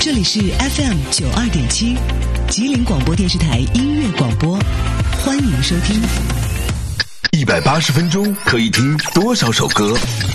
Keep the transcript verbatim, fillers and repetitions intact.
这里是 F M 九二点七，吉林广播电视台音乐广播，欢迎收听。 一百八十分钟可以听多少首歌？